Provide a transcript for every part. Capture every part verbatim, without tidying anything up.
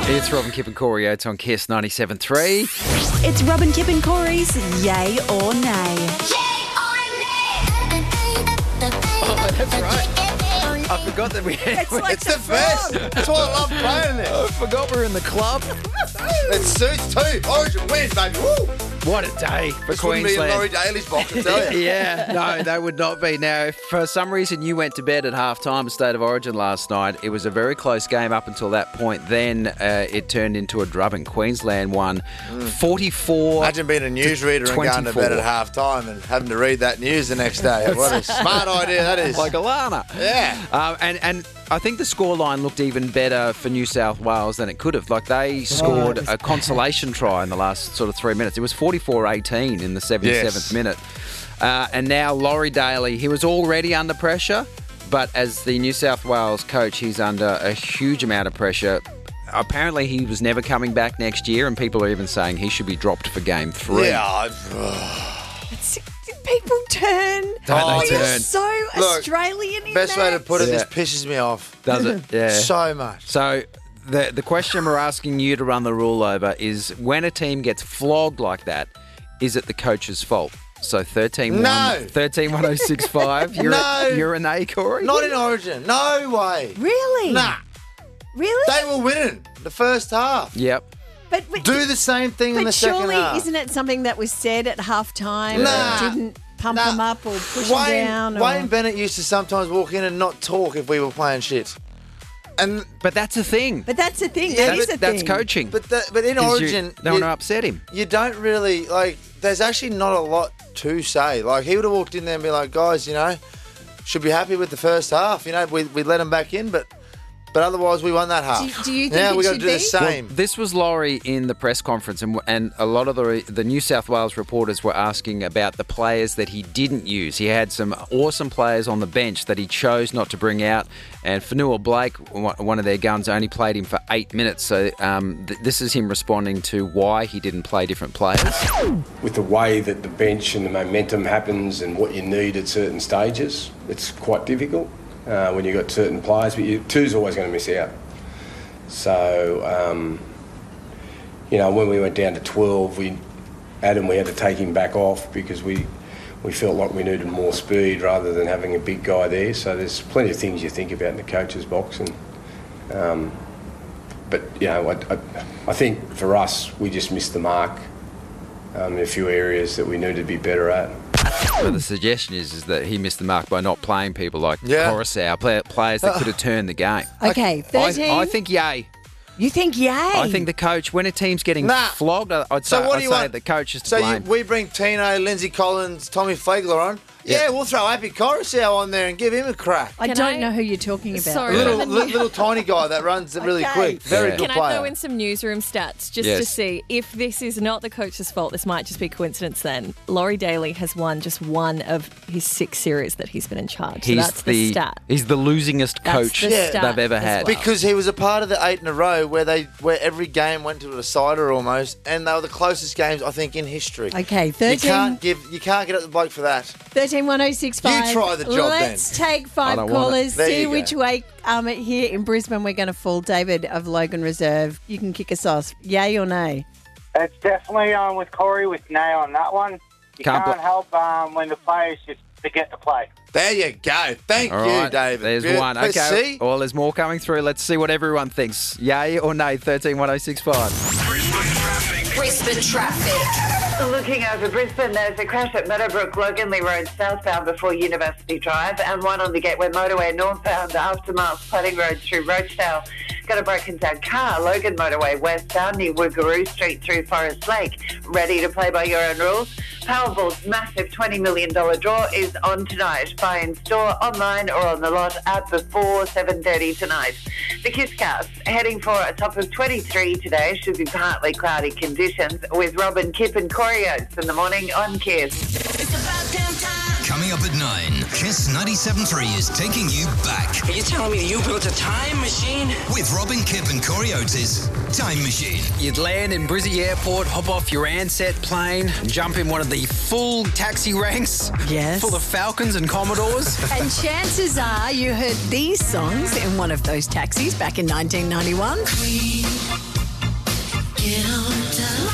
It's Robin, Kip and Corey Oates on Kiss ninety-seven point three. It's Robin, Kip and Corey's Yay or Nay. Oh, that's right. I forgot that we had... It's like It's the best. That's why I love playing it. I forgot we were in the club. It suits too. Origin wins, baby. Woo! What a day for This wouldn't be in Queensland. Laurie Daly's box, I tell you. Yeah, no, that would not be. Now, if for some reason you went to bed at half-time State of Origin last night, it was a very close game up until that point. Then uh, it turned into a drubbing. Queensland won forty-four. Imagine being a newsreader and going to bed at half time and having to read that news the next day. What a smart idea that is. Like Alana. Yeah. Um, and, and I think the scoreline looked even better for New South Wales than it could have. Like, they scored a consolation try in the last sort of three minutes. It was forty-four eighteen in the seventy-seventh Yes. minute. Uh, and now Laurie Daly, he was already under pressure, but as the New South Wales coach, he's under a huge amount of pressure. Apparently, he was never coming back next year, and people are even saying he should be dropped for game three. Yeah. I- It's, people turn. Don't Oh, they You're turn? so Look, Australian in Best way to that. put it, Yeah. this pisses me off. Does it? Yeah. So much. So the the question we're asking you to run the rule over is, when a team gets flogged like that, is it the coach's fault? So thirteen one No. thirteen one oh six five. You're No. a, you're an A, Corey? Not in Origin. No way. Really? Nah. Really? They were winning the first half. Yep. but, but, Do the same thing in but the second surely, half. isn't it something that was said at half time Nah. that didn't pump Nah. them up or push Wayne, them down? Or... Wayne Bennett used to sometimes walk in and not talk if we were playing shit. And But that's a thing. But that's the thing. Yeah, that is That- a that's thing. coaching. but the, but in 'Cause you Origin, don't want you, to upset him. you don't really like. There's actually not a lot to say. Like, he would have walked in there and be like, guys, you know, should be happy with the first half. You know, we we let them back in, but but otherwise we won that half. Do, do you think now it we got to should do the be? same. This was Laurie in the press conference, and and a lot of the the New South Wales reporters were asking about the players that he didn't use. He had some awesome players on the bench that he chose not to bring out, and Fanua Blake, one one of their guns, only played him for eight minutes. So um, th- this is him responding to why he didn't play different players. With the way that the bench and the momentum happens and what you need at certain stages, it's quite difficult uh, when you've got certain players, but you, two's always going to miss out. So, um, you know, when we went down to twelve, we Adam, we had to take him back off because we we felt like we needed more speed rather than having a big guy there. So there's plenty of things you think about in the coach's box, and um, but you know, I, I, I think for us, we just missed the mark um, in a few areas that we needed to be better at. But the suggestion is, is that he missed the mark by not playing people like Yeah. Coruscant, play, players that could have turned the game. Okay, thirteen. I, I think yay. You think yay? I think the coach, when a team's getting Nah. flogged, I- I'd So say, what I'd do you say want? the coach is to So you, blame. we bring Tino, Lindsay Collins, Tommy Flegler on. Yeah, Yeah. we'll throw Happy Coruscant on there and give him a crack. I Can don't I- know who you're talking about. Sorry. Little, Yeah. li- little tiny guy that runs really Okay. quick. Very Yeah. good Can player. I throw in some newsroom stats just Yes. to see if this is not the coach's fault? This might just be coincidence then. Laurie Daly has won just one of his six series that he's been in charge. So he's that's the, stat. He's the losingest That's coach the Yeah. stat they've ever as had. well. Because he was a part of the eight in a row where they where every game went to a decider almost, and they were the closest games I think in history. Okay, You thirteen. can't give you can't get up the bloke for that. thirteen one oh six five. You try the job Let's then. take I five don't want it. callers. There See you go. which way um, here in Brisbane we're going to fall. David of Logan Reserve, you can kick us off. Yay or nay? It's definitely um, with Corey with nay on that one. You Can't can't, bl- help um, when the players just forget to play. There you go. Thank All you, right, David. There's Good. one. But Okay. See? Well, there's more coming through. Let's see what everyone thinks. Yay or nay? thirteen one oh six five. Brisbane traffic. Looking over Brisbane, there's a crash at Meadowbrook, Loganley Road southbound before University Drive, and one on the Gateway Motorway northbound after Miles Flooding Road through Rochedale. Got a broken down car, Logan Motorway westbound near Woogaroo Street through Forest Lake. Ready to play by your own rules? Powerball's massive twenty million dollars draw is on tonight. Buy in store, online or on the lot at before seven thirty tonight. The Kisscast heading for a top of twenty-three today. Should be partly cloudy conditions with Robin, Kip and Corey Oates in the morning on Kiss. It's about damn time. Coming up at nine, Kiss ninety-seven point three is taking you back Are you telling me you built a time machine? with Robin, Kip and Corey Oates' Time Machine. You'd land in Brizzy Airport, hop off your Ansett plane, and jump in one of the full taxi ranks Yes. full of Falcons and Commodores. And chances are you heard these songs in one of those taxis back in nineteen ninety-one. Get on time.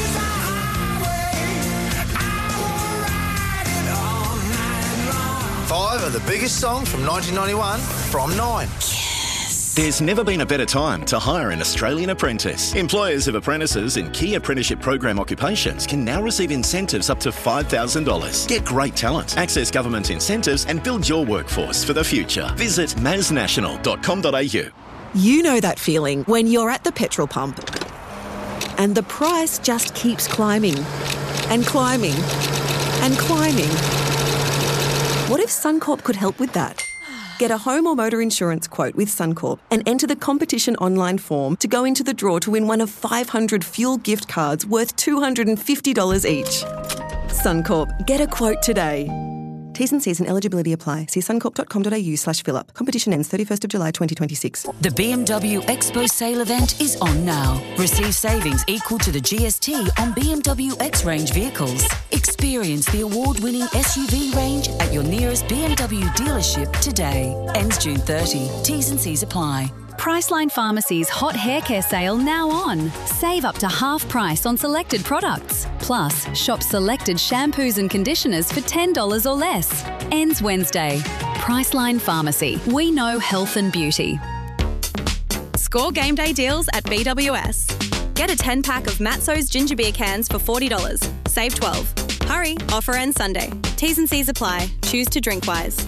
Five of the biggest songs from nineteen ninety-one from Nine. There's never been a better time to hire an Australian apprentice. Employers of apprentices in key apprenticeship program occupations can now receive incentives up to five thousand dollars. Get great talent, access government incentives and build your workforce for the future. Visit maz national dot com dot a u. You know that feeling when you're at the petrol pump and the price just keeps climbing and climbing and climbing. What if Suncorp could help with that? Get a home or motor insurance quote with Suncorp and enter the competition online form to go into the draw to win one of five hundred fuel gift cards worth two hundred fifty dollars each. Suncorp, get a quote today. T's and C's and eligibility apply. See suncorp dot com dot a u slash fill up. Competition ends thirty-first of July twenty twenty-six. The B M W Expo sale event is on now. Receive savings equal to the G S T on B M W X-Range vehicles. Experience the award-winning S U V range at your nearest B M W dealership today. Ends June thirtieth. T's and C's apply. Priceline Pharmacy's hot hair care sale now on. Save up to half price on selected products. Plus, shop selected shampoos and conditioners for ten dollars or less. Ends Wednesday. Priceline Pharmacy. We know health and beauty. Score game day deals at B W S. Get a ten pack of Matzo's ginger beer cans for forty dollars. Save twelve. Hurry, offer ends Sunday. T's and C's apply. Choose to drink wise.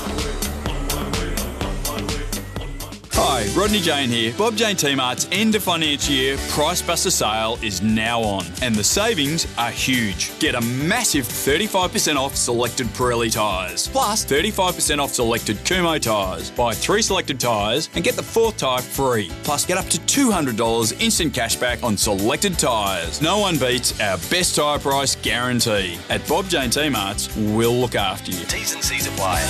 Hi, Rodney Jane here. Bob Jane T-Mart's end of financial year Price Buster sale is now on and the savings are huge. Get a massive thirty-five percent off selected Pirelli tyres, plus thirty-five percent off selected Kumho tyres. Buy three selected tyres and get the fourth tyre free. Plus get up to two hundred dollars instant cashback on selected tyres. No one beats our best tyre price guarantee. At Bob Jane T-Mart's, we'll look after you. T's and C's apply.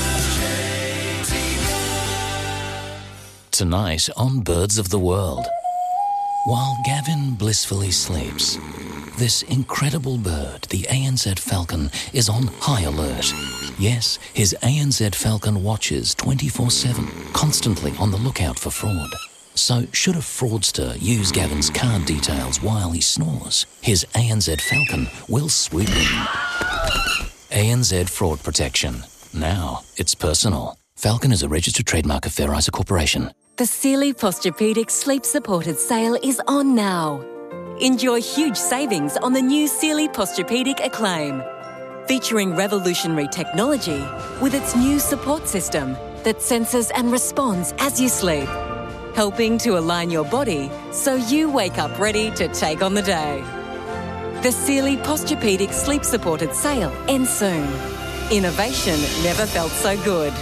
Tonight on Birds of the World. While Gavin blissfully sleeps, this incredible bird, the A N Z Falcon, is on high alert. Yes, his A N Z Falcon watches twenty-four seven, constantly on the lookout for fraud. So should a fraudster use Gavin's card details while he snores, his A N Z Falcon will swoop in. A N Z Fraud Protection. Now it's personal. Falcon is a registered trademark of Fair Isa Corporation. The Sealy Posturepedic Sleep Supported sale is on now. Enjoy huge savings on the new Sealy Posturepedic Acclaim, featuring revolutionary technology with its new support system that senses and responds as you sleep, helping to align your body so you wake up ready to take on the day. The Sealy Posturepedic Sleep Supported sale ends soon. Innovation never felt so good.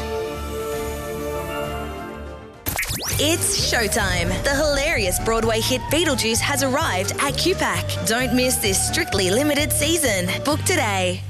It's showtime. The hilarious Broadway hit Beetlejuice has arrived at Q PAC. Don't miss this strictly limited season. Book today.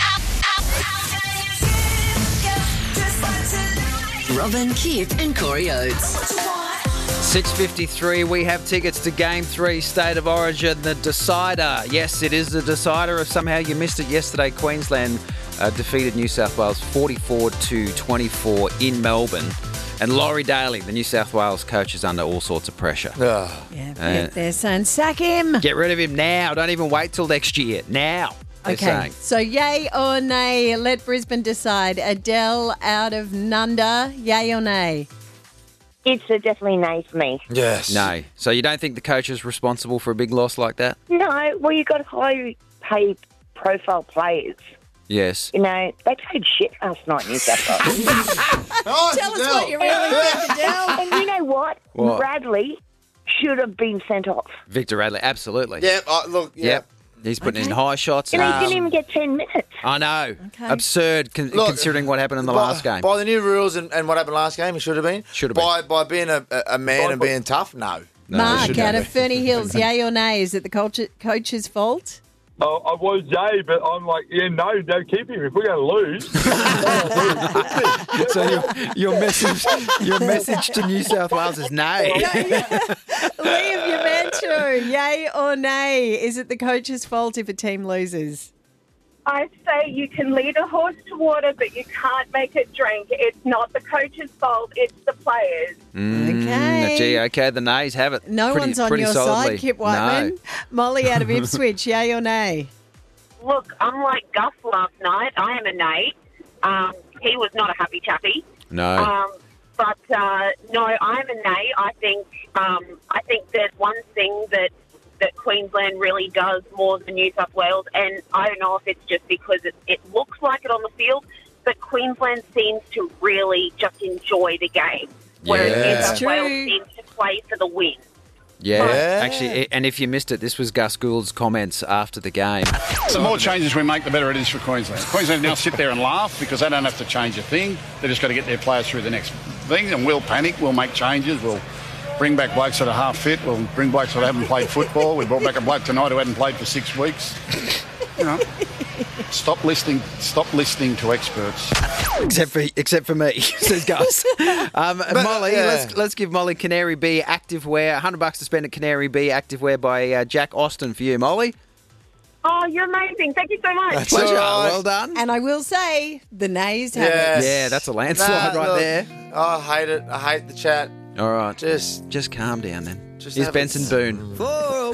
Robin, Kip and Corey Oates. six fifty-three, we have tickets to Game three, State of Origin, the decider. Yes, it is the decider. If somehow you missed it yesterday, Queensland uh, defeated New South Wales forty-four to twenty-four in Melbourne. And Laurie Daly, the New South Wales coach, is under all sorts of pressure. Yeah, Uh, they're saying sack him. Get rid of him now. Don't even wait till next year. Now, they're Okay, saying. so yay or nay? Let Brisbane decide. Adele out of Nunda, yay or nay? It's a definitely nay for me. Yes. No. So you don't think the coach is responsible for a big loss like that? No, well, you've got high paid profile players. Yes. You know, they played shit last night in New South Wales. Oh, Tell us what you really think, Adele. And you know what? What? Bradley should have been sent off. Victor Radley, absolutely. Yep, uh, look, yep. Yep. He's putting in high shots. And he Um, didn't even get ten minutes. I know. Okay. Absurd con- Look, considering what happened in the by, last game. By the new rules and, and what happened last game, he should have been. Should have by, By being a, a man and being tough, no. No, Mark shouldn't out have of Ferny Hills, yay or nay? Is it the coach, coach's fault? Oh, I was Jay, but I'm like, yeah, no, no, keep him. If we're going to lose. So your, your message your message to New South Wales is nay. Liam Yamancho, yay or nay? Is it the coach's fault if a team loses? I say you can lead a horse to water, but you can't make it drink. It's not the coach's fault, it's the players. Mm, Okay. Gee, okay, the nays have it. No pretty, one's on pretty your solidly. side, Kip Whiteman. No. Molly out of Ipswich, yay or nay? Look, unlike Gus last night, I am a nay. Um, he was not a happy chappy. No. Um, but uh, no, I'm a nay. I think um, I think there's one thing that that Queensland really does more than New South Wales, and I don't know if it's just because it, it looks like it on the field, but Queensland seems to really just enjoy the game, whereas Yeah. New South It's Wales true. seems to play for the win. Yeah, Yeah. actually, and if you missed it, this was Gus Gould's comments after the game. The more changes we make, the better it is for Queensland. Queensland now sit there and laugh because they don't have to change a thing. They've just got to get their players through the next thing, and we'll panic. We'll make changes. We'll bring back blokes that are half fit. We'll bring blokes that haven't played football. We brought back a bloke tonight who hadn't played for six weeks. You know, stop listening. Stop listening to experts. Except for except for me, says Gus. Um, Molly, yeah. let's let's give Molly Canary B Activewear. one hundred bucks to spend at Canary B Activewear by uh, Jack Austin for you, Molly. Oh, you're amazing. Thank you so much. Pleasure. Well done. And I will say, the nays have Yes. it. Yeah, that's a landslide Nah, right look, there. I hate it. I hate the chat. All right, Just, just calm down then. Just Here's have Benson it. Boone.